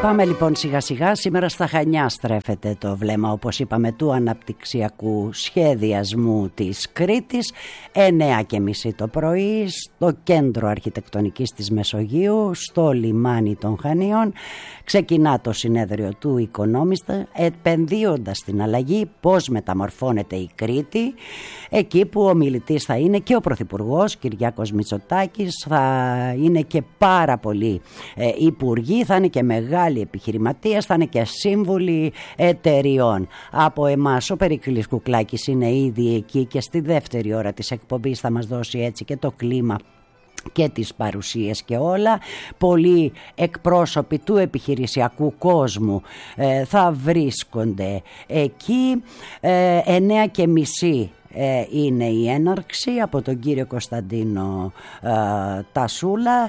Πάμε λοιπόν σιγά σιγά. Σήμερα στα Χανιά στρέφεται το βλέμμα, όπως είπαμε, του αναπτυξιακού σχεδιασμού της Κρήτης. 9:30 το πρωί στο κέντρο αρχιτεκτονικής της Μεσογείου, στο λιμάνι των Χανίων, ξεκινά το συνέδριο του Economist, επενδύοντας στην αλλαγή πώς μεταμορφώνεται η Κρήτη, εκεί που ο μιλητής θα είναι και ο Πρωθυπουργός Κυριάκος Μητσοτάκης, θα είναι και πάρα πολλοί υπουργοί, θα είναι και μεγάλοι επιχειρηματίες, θα είναι και σύμβουλοι εταιριών. Από εμάς ο Περικλής Κουκλάκης είναι ήδη εκεί και στη δεύτερη ώρα της εκπομπής θα μας δώσει έτσι και το κλίμα και τις παρουσίες και όλα. Πολλοί εκπρόσωποι του επιχειρησιακού κόσμου θα βρίσκονται εκεί. 9:30 είναι η έναρξη από τον κύριο Κωνσταντίνο Τασούλα.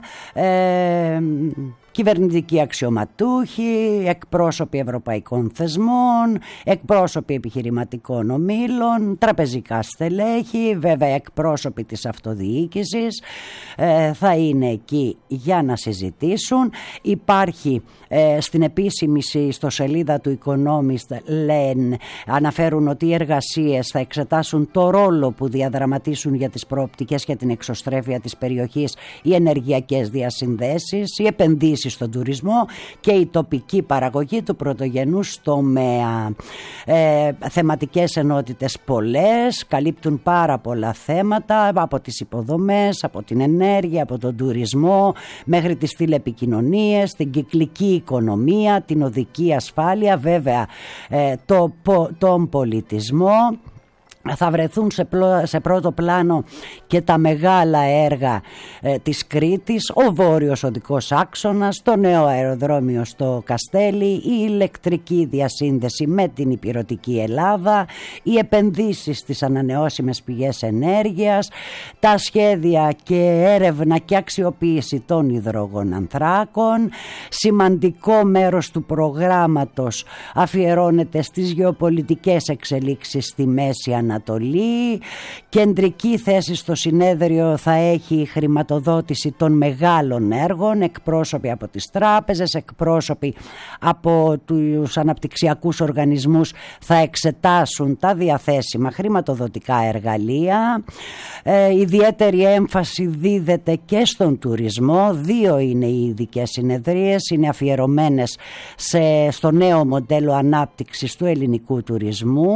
Κυβερνητικοί αξιωματούχοι, εκπρόσωποι ευρωπαϊκών θεσμών, εκπρόσωποι επιχειρηματικών ομίλων, τραπεζικά στελέχη, βέβαια εκπρόσωποι της αυτοδιοίκησης θα είναι εκεί για να συζητήσουν. Υπάρχει στην επίσημη ιστοσελίδα του Economist, αναφέρουν ότι οι εργασίες θα εξετάσουν το ρόλο που διαδραματίσουν για τις προοπτικές και την εξωστρέφεια της περιοχής οι ενεργειακές διασυνδέσεις, οι επενδύσεις στον τουρισμό και η τοπική παραγωγή του πρωτογενούς τομέα. Θεματικές ενότητες πολλές, καλύπτουν πάρα πολλά θέματα, από τις υποδομές, από την ενέργεια, από τον τουρισμό μέχρι τις τηλεπικοινωνίες, την κυκλική οικονομία, την οδική ασφάλεια, βέβαια τον πολιτισμό. Θα βρεθούν σε πρώτο πλάνο και τα μεγάλα έργα της Κρήτης, ο βόρειος οδικός άξονας, το νέο αεροδρόμιο στο Καστέλι, η ηλεκτρική διασύνδεση με την υπηρετική Ελλάδα, οι επενδύσεις στις ανανεώσιμες πηγές ενέργειας, τα σχέδια και έρευνα και αξιοποίηση των υδρογονανθράκων. Σημαντικό μέρος του προγράμματος αφιερώνεται στις γεωπολιτικές εξελίξεις στη Μέση Ανατολή. Κεντρική θέση στο συνέδριο θα έχει η χρηματοδότηση των μεγάλων έργων, εκπρόσωποι από τις τράπεζες, εκπρόσωποι από τους αναπτυξιακούς οργανισμούς θα εξετάσουν τα διαθέσιμα χρηματοδοτικά εργαλεία. Ιδιαίτερη έμφαση δίδεται και στον τουρισμό. 2 είναι οι ειδικές συνεδρίες, είναι αφιερωμένες στο νέο μοντέλο ανάπτυξης του ελληνικού τουρισμού.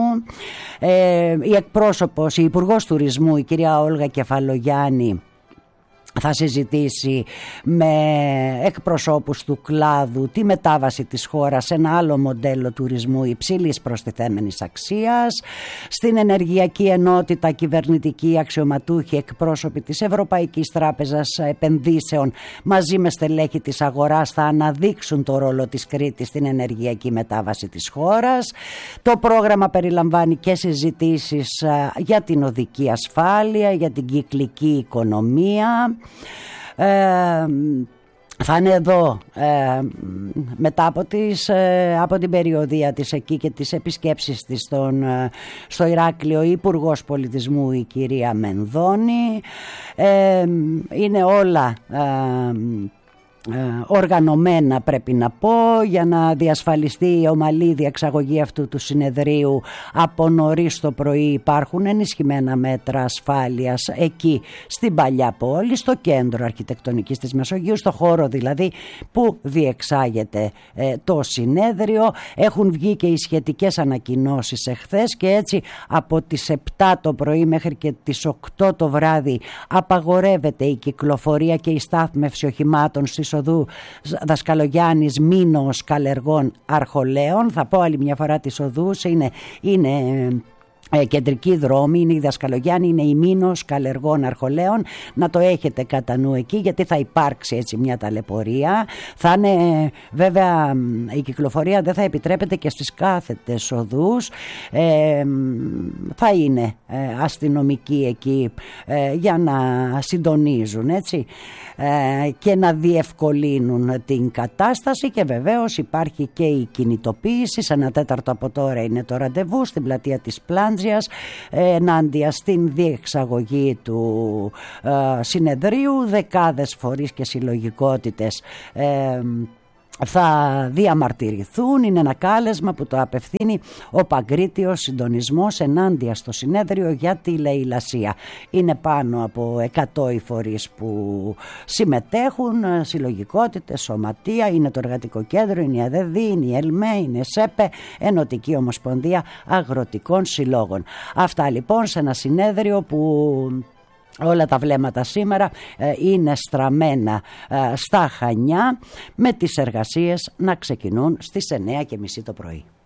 Η εκπρόσωπος, η Υπουργός Τουρισμού, η κυρία Όλγα Κεφαλογιάννη, θα συζητήσει με εκπροσώπους του κλάδου τη μετάβαση της χώρας σε ένα άλλο μοντέλο τουρισμού υψηλής προστιθέμενης αξίας. Στην Ενεργειακή Ενότητα, κυβερνητικοί αξιωματούχοι, εκπρόσωποι της Ευρωπαϊκής Τράπεζας Επενδύσεων μαζί με στελέχη της αγοράς θα αναδείξουν το ρόλο της Κρήτης στην ενεργειακή μετάβαση της χώρας. Το πρόγραμμα περιλαμβάνει και συζητήσεις για την οδική ασφάλεια, για την κυκλική οικονομία. Θα είναι εδώ μετά από την περιοδία της εκεί και τις επισκέψεις της στο Ηράκλειο, η Υπουργός Πολιτισμού η κυρία Μενδώνη. Είναι όλα οργανωμένα, πρέπει να πω, για να διασφαλιστεί η ομαλή διεξαγωγή αυτού του συνεδρίου. Από νωρίς το πρωί υπάρχουν ενισχυμένα μέτρα ασφάλειας εκεί στην Παλιά Πόλη, στο κέντρο αρχιτεκτονικής της Μεσογείου, στο χώρο δηλαδή που διεξάγεται το συνέδριο. Έχουν βγει και οι σχετικές ανακοινώσεις εχθές και έτσι από τις 7 το πρωί μέχρι και τις 8 το βράδυ απαγορεύεται η κυκλοφορία και η στάθμευση οχημάτων στις οδού Δασκαλογιάννης, Μήνος, Καλεργών, Αρχολέων. Θα πω άλλη μια φορά τις οδούς, είναι κεντρική δρόμη, είναι η Δασκαλογιάννη, είναι η Μήνος, Καλεργών, Αρχολέων. Να το έχετε κατά νου εκεί, γιατί θα υπάρξει έτσι μια ταλαιπωρία. Θα είναι βέβαια, η κυκλοφορία δεν θα επιτρέπεται και στις κάθετες οδούς. Θα είναι αστυνομικοί εκεί για να συντονίζουν έτσι και να διευκολύνουν την κατάσταση. Και βεβαίως υπάρχει και η κινητοποίηση. Σε 1/4 από τώρα είναι το ραντεβού στην πλατεία της Πλάντζιας ενάντια στην διεξαγωγή του συνεδρίου. Δεκάδες φορείς και συλλογικότητες θα διαμαρτυρηθούν. Είναι ένα κάλεσμα που το απευθύνει ο Παγκρίτιος Συντονισμός ενάντια στο συνέδριο για τη λαιλασία. Είναι πάνω από 100 οι φορείς που συμμετέχουν, συλλογικότητες, σωματεία, είναι το Εργατικό Κέντρο, είναι η ΑΔΕΔ, είναι η ΕΛΜΕ, είναι η ΣΕΠΕ, Ενωτική Ομοσπονδία Αγροτικών Συλλόγων. Αυτά λοιπόν σε ένα συνέδριο που όλα τα βλέμματα σήμερα είναι στραμμένα στα Χανιά, με τις εργασίες να ξεκινούν στις 9:30 το πρωί.